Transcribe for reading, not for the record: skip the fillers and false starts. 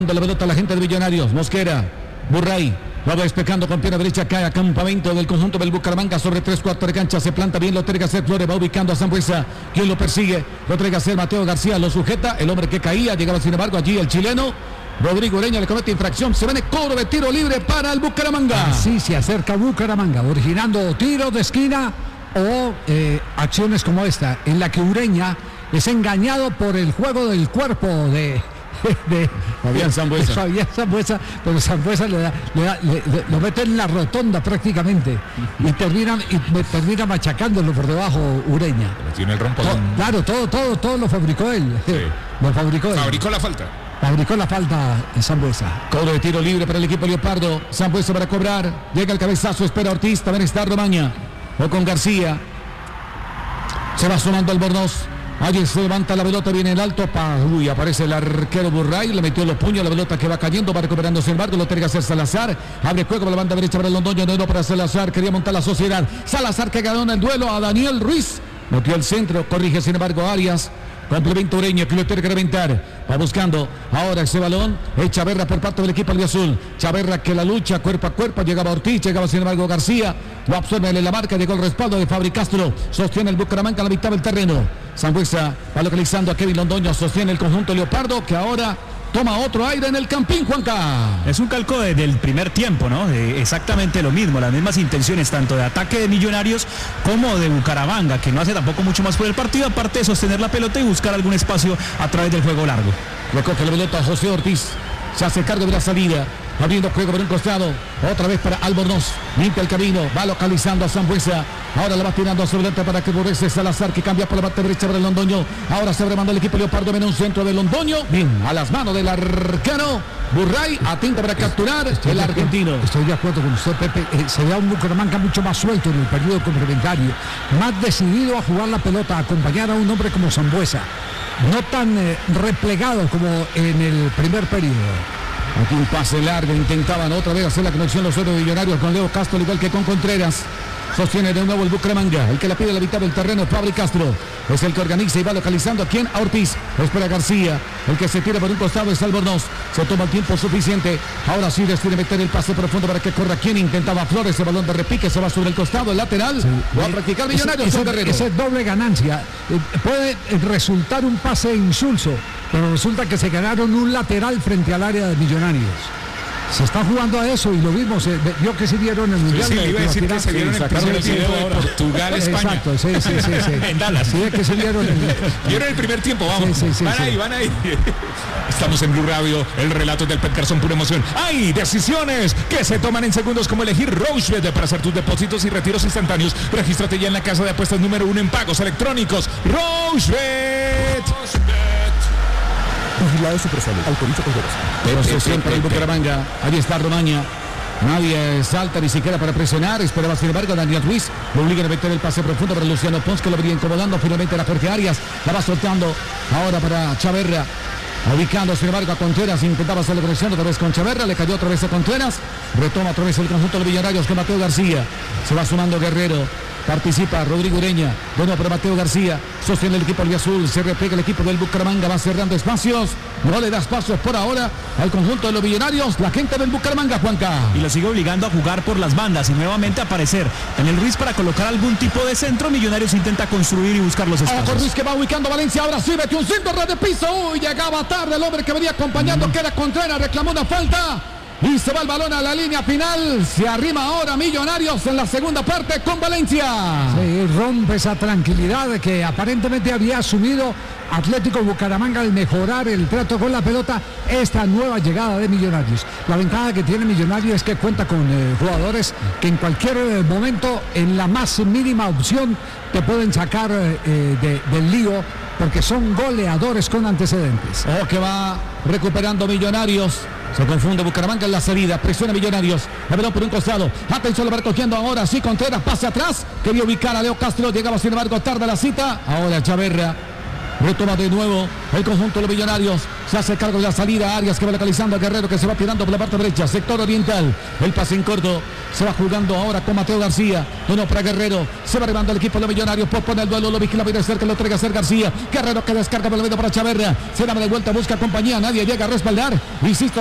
de la pelota la gente de Millonarios. Mosquera, Burray, va despejando con pierna derecha, cae a campamento del conjunto del Bucaramanga sobre 3/4 de cancha, se planta bien, lo tiene que hacer Flores, va ubicando a Sambuesa, quien lo persigue, lo tiene que hacer Mateo García, lo sujeta, el hombre que caía, llegaba sin embargo allí el chileno, Rodrigo Ureña le comete infracción, se viene cobro de tiro libre para el Bucaramanga. Así se acerca Bucaramanga, originando tiros de esquina o acciones como esta, en la que Ureña es engañado por el juego del cuerpo de Fabián Sambuesa. Fabián Sambuesa, pero Sambuesa lo mete en la rotonda prácticamente y termina machacándolo por debajo Ureña. Tiene el rompo. Claro, todo lo fabricó él. Sí. Lo fabricó él. Fabricó la falta. Fabricó la falta Sambuesa. Cobro de tiro libre para el equipo Leopardo. Sambuesa para cobrar. Llega el cabezazo, espera Ortiz. También está Romaña. O con García. Se va sumando Albornoz. Allí se levanta la pelota, viene en alto. Uy, aparece el arquero Burray. Le metió los puños, la pelota que va cayendo, va recuperando sin embargo. Lo tiene que hacer Salazar. Abre juego por la banda derecha para el Londoño. No para Salazar. Quería montar la sociedad. Salazar que ganó en el duelo a Daniel Ruiz. Metió el centro. Corrige sin embargo Arias. Complemento Ureña que lo tiene que reventar. Va buscando ahora ese balón. Es Chaverra por parte del equipo albiazul. Chaverra que la lucha cuerpo a cuerpo. Llegaba Ortiz, llegaba sin embargo García. Lo absorbe en la marca. Llegó el respaldo de Fabri Castro. Sostiene el Bucaramanga a la mitad del terreno. Sambuesa va localizando a Kevin Londoño. Sostiene el conjunto Leopardo que ahora toma otro aire en el Campín, Juanca. Es un calco del primer tiempo, ¿no? Exactamente lo mismo, las mismas intenciones tanto de ataque de Millonarios como de Bucaramanga, que no hace tampoco mucho más por el partido, aparte de sostener la pelota y buscar algún espacio a través del juego largo. Lo coge la pelota José Ortiz, se hace cargo de la salida, abriendo juego por un costado, otra vez para Albornoz, limpia el camino, va localizando a Sambuesa, ahora la va tirando a su delante para que regrese Salazar, que cambia por la parte derecha para el Londoño, ahora se abre mando el equipo Leopardo, viene un centro de Londoño, bien, a las manos del arcano, Burray, atento para capturar el argentino. Estoy de acuerdo con usted, Pepe, se ve a un Bucaramanga mucho más suelto en el periodo complementario, más decidido a jugar la pelota, a acompañar a un hombre como Sambuesa, no tan replegado como en el primer periodo. Aquí un pase largo, intentaban otra vez hacer la conexión los otros Millonarios con Leo Castro, al igual que con Contreras. Sostiene de nuevo el Bucaramanga, el que la pide a la mitad del terreno es Fabri Castro, es el que organiza y va localizando a quien, a Ortiz, espera García, el que se tira por un costado es Albornoz, se toma el tiempo suficiente, ahora sí decide meter el pase profundo para que corra quien intentaba Flores, el balón de repique, se va sobre el costado, el lateral, va a practicar Millonarios, esa es doble ganancia, puede resultar un pase insulso, pero resulta que se ganaron un lateral frente al área de Millonarios. Se está jugando a eso y lo vimos, vio que se vieron en el Mundial. Sí, iba a decir que se vieron en el primer tiempo de Portugal, España. Exacto, sí. En Dallas. Sí, que se vieron Vieron el primer tiempo, vamos. Sí, van ahí. Estamos en Blue Radio, el relato del Pet Garzón, pura emoción. Hay decisiones que se toman en segundos, como elegir Rochebet para hacer tus depósitos y retiros instantáneos. Regístrate ya en la casa de apuestas número 1 en pagos electrónicos. Rochebet. Vigilado Supersalud, autoriza con veros. Pero se siempre el Bucaramanga, ahí está Romaña. Nadie salta ni siquiera para presionar. Esperaba sin embargo Daniel Ruiz. Lo obliga a meter el pase profundo para Luciano Pons, que lo venía incomodando. Finalmente la Jorge Arias. La va soltando ahora para Chaverra. Ubicando sin embargo a Contreras. Intentaba hacer la presión otra vez con Chaverra. Le cayó otra vez a Contreras. Retoma otra vez el conjunto de Millonarios con Mateo García. Se va sumando Guerrero. Participa Rodrigo Ureña, bueno para Mateo García, sostiene el equipo albiazul, se repega el equipo del Bucaramanga, va cerrando espacios, no le da espacios por ahora al conjunto de los Millonarios, la gente del Bucaramanga, Juanca. Y lo sigue obligando a jugar por las bandas y nuevamente aparecer Daniel Ruiz para colocar algún tipo de centro. Millonarios intenta construir y buscar los espacios. Ojo Ruiz que va ubicando a Valencia, ahora sí metió un centro ras de piso, uy, llegaba tarde el hombre que venía acompañando, que era Contreras, reclamó una falta. Y se va el balón a la línea final. Se arrima ahora Millonarios en la segunda parte con Valencia. Sí, rompe esa tranquilidad que aparentemente había asumido Atlético Bucaramanga al mejorar el trato con la pelota. Esta nueva llegada de Millonarios. La ventaja que tiene Millonarios es que cuenta con jugadores que en cualquier momento, en la más mínima opción, te pueden sacar del lío, porque son goleadores con antecedentes. Ojo que va recuperando Millonarios. Se confunde Bucaramanga en la salida, presiona Millonarios, la pelota por un costado, atención, lo va recogiendo ahora, sí, Contreras, pase atrás, quería ubicar a Leo Castro, llegaba sin embargo tarde a la cita, ahora Chaverra, Retoma de nuevo el conjunto de los Millonarios. Se hace cargo de la salida. Arias que va localizando a Guerrero, que se va tirando por la parte derecha. Sector oriental. El pase en corto. Se va jugando ahora con Mateo García. Uno para Guerrero. Se va arribando el equipo de los Millonarios. Propone el duelo. Lo vigila muy de cerca. Lo entrega a hacer García. Guerrero que descarga por el medio para Chaverra. Se da de vuelta. Busca compañía. Nadie llega a respaldar. Insisto.